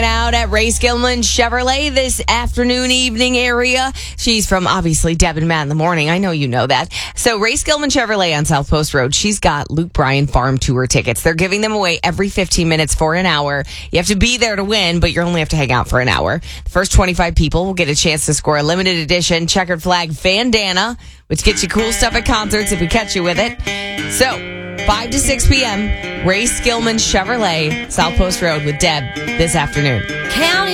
Out at Ray Skillman Chevrolet this afternoon, evening area. She's from, obviously, Deb and Matt in the morning. I know you know that. So Ray Skillman Chevrolet on South Post Road. She's got Luke Bryan Farm Tour tickets. They're giving them away every 15 minutes for an hour. You have to be there to win, but you only have to hang out for an hour. The first 25 people will get a chance to score a limited edition checkered flag bandana, which gets you cool stuff at concerts if we catch you with it. So 5 to 6 p.m., Ray Skillman Chevrolet, South Post Road with Deb this afternoon. County